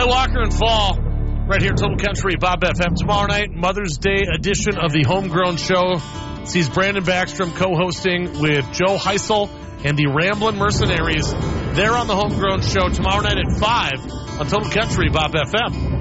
Clay Walker and Fall, right here, Total Country, Bob FM. Tomorrow night, Mother's Day edition of the Homegrown Show sees Brandon Backstrom co-hosting with Joe Heisel and the Ramblin' Mercenaries. They're on the Homegrown Show tomorrow night at 5 on Total Country, Bob FM.